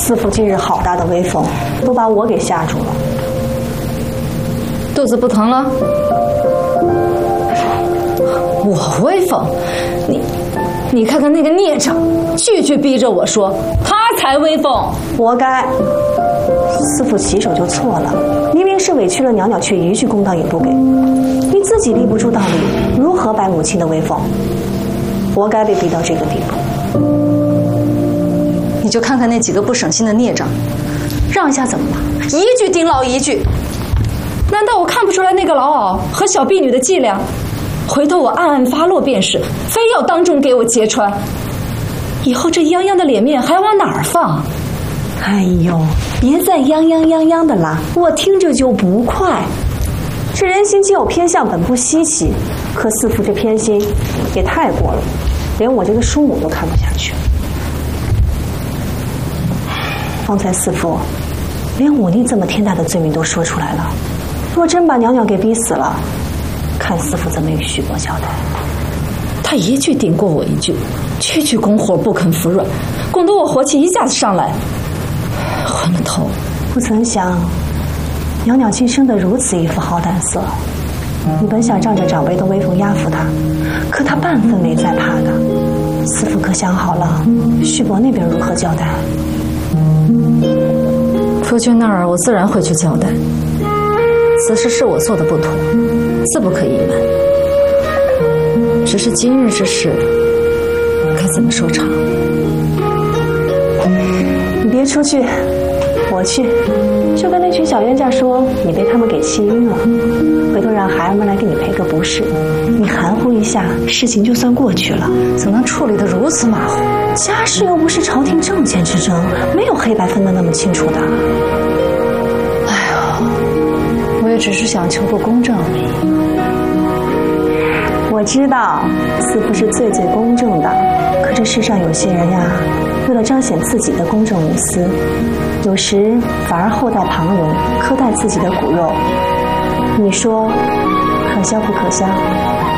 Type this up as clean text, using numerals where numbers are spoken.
师父今日好大的威风，都把我给吓住了。 肚子不疼了？我威风？你看看那个孽障，句逼着我说他才威风， 活该。师父起手就错了，明明是委屈了娘娘，却一句公道也不给。你自己立不住道理，如何摆母亲的威风？活该被逼到这个地步。 你就看看那几个不省心的孽障，让一下怎么了？一句顶老一句。难道我看不出来那个老媪和小婢女的伎俩？回头我暗暗发落便是，非要当众给我揭穿。以后这泱泱的脸面还往哪儿放？ 哎呦，别再泱泱泱泱的啦，我听着就不快。这人心皆有偏向，本不稀奇，可师父这偏心也太过了，连我这个叔母都看不下去。方才师父连忤逆这么天大的罪名都说出来了，若真把娘娘给逼死了，看师父怎么与旭伯交代。 他一句顶过我一句，句句拱火不肯服软，拱得我火气一下子上来，昏了头。 不曾想娘娘竟生得如此一副好胆色。你本想仗着长辈的威风压服她，可她半分没在怕的。师父可想好了，旭伯那边如何交代？ 夫君那儿我自然会去交代，此事是我做的不妥，自不可隐瞒。只是今日之事该怎么收场？ 你别出去，我去，就跟那群小冤家说你被他们给气晕了，回头让孩儿们来给你赔个不是，你含糊一下，事情就算过去了。 怎能处理得如此马虎？ 家事又不是朝廷政见之争，没有黑白分得那么清楚的。 哎呦，我也只是想求个公正而已。 我知道师父是最最公正的，可这世上有些人呀，为了彰显自己的公正无私，有时反而厚待旁人，苛待自己的骨肉。你说可笑不可笑？